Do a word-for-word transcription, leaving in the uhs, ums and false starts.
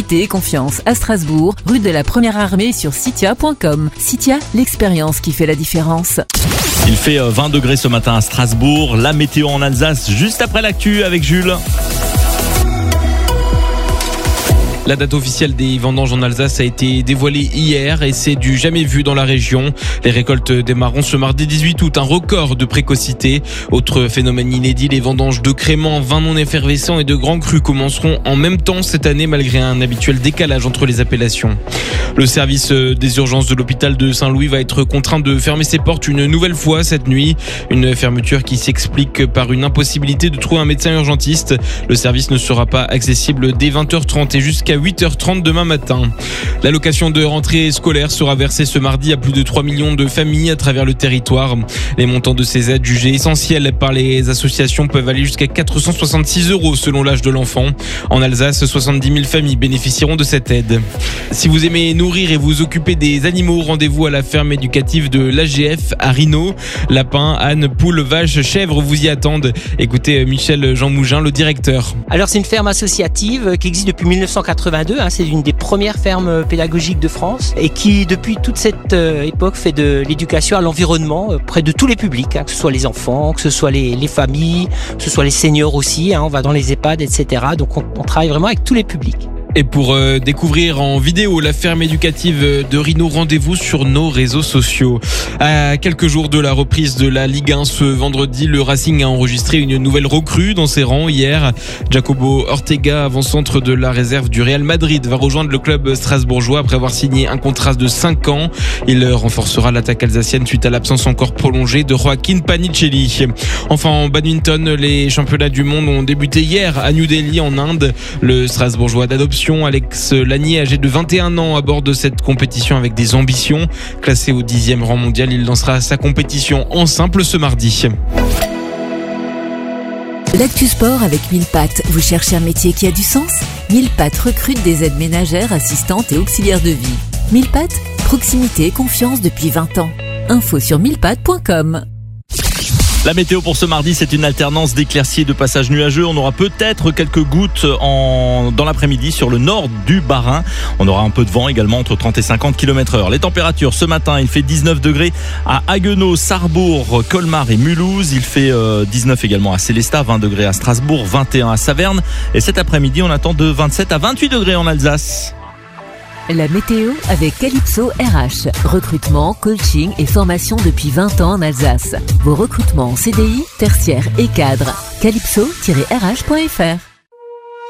Proximité et confiance à Strasbourg, rue de la Première Armée sur citia point com. Citia, l'expérience qui fait la différence. Il fait vingt degrés ce matin à Strasbourg. La météo en Alsace, juste après l'actu avec Jules. La date officielle des vendanges en Alsace a été dévoilée hier et c'est du jamais vu dans la région. Les récoltes démarreront ce mardi dix-huit août, un record de précocité. Autre phénomène inédit, les vendanges de créments, vins non effervescents et de grands crus commenceront en même temps cette année malgré un habituel décalage entre les appellations. Le service des urgences de l'hôpital de Saint-Louis va être contraint de fermer ses portes une nouvelle fois cette nuit. Une fermeture qui s'explique par une impossibilité de trouver un médecin urgentiste. Le service ne sera pas accessible dès vingt heures trente et jusqu'à huit heures trente demain matin. L'allocation de rentrée scolaire sera versée ce mardi à plus de trois millions de familles à travers le territoire. Les montants de ces aides jugées essentielles par les associations peuvent aller jusqu'à quatre cent soixante-six euros selon l'âge de l'enfant. En Alsace, soixante-dix mille familles bénéficieront de cette aide. Si vous aimez nourrir et vous occuper des animaux, rendez-vous à la ferme éducative de l'A G F à Rhino. Lapins, ânes, poules, vaches, chèvres vous y attendent. Écoutez Michel Jean Mougin, le directeur. Alors c'est une ferme associative qui existe depuis mille neuf cent quatre-vingt-deux. Hein, c'est une des premières fermes pédagogiques de France et qui depuis toute cette euh, époque fait de l'éducation à l'environnement euh, près de tous les publics, hein, que ce soit les enfants, que ce soit les, les familles, que ce soit les seniors aussi. Hein, on va dans les EHPAD, et cetera. Donc on, on travaille vraiment avec tous les publics. Et pour euh, découvrir en vidéo la ferme éducative de Rhino, rendez-vous sur nos réseaux sociaux. À quelques jours de la reprise de la Ligue un ce vendredi, le Racing a enregistré une nouvelle recrue dans ses rangs hier. Jacobo Ortega, avant-centre de la réserve du Real Madrid, va rejoindre le club strasbourgeois après avoir signé un contrat de cinq ans. Il renforcera l'attaque alsacienne suite à l'absence encore prolongée de Joaquin Panicelli. Enfin, en badminton, les championnats du monde ont débuté hier à New Delhi en Inde. Le strasbourgeois d'adoption Alex Lanier, âgé de vingt et un ans, aborde cette compétition avec des ambitions. Classé au dixième rang mondial, il lancera sa compétition en simple ce mardi. L'actu sport avec mille pattes. Vous cherchez un métier qui a du sens ? mille pattes recrute des aides ménagères, assistantes et auxiliaires de vie. mille pattes, proximité et confiance depuis vingt ans. Info sur mille pattes point com. La météo pour ce mardi, c'est une alternance d'éclaircies et de passages nuageux. On aura peut-être quelques gouttes en, dans l'après-midi sur le nord du Bas-Rhin. On aura un peu de vent également entre trente et cinquante kilomètres heure. Les températures, ce matin, il fait dix-neuf degrés à Haguenau, Sarrebourg, Colmar et Mulhouse. Il fait euh, dix-neuf également à Sélestat, vingt degrés à Strasbourg, vingt et un à Saverne. Et cet après-midi, on attend de vingt-sept à vingt-huit degrés en Alsace. La météo avec Calypso R H. Recrutement, coaching et formation depuis vingt ans en Alsace. Vos recrutements en C D I, tertiaire et cadre. calypso tiret r h point f r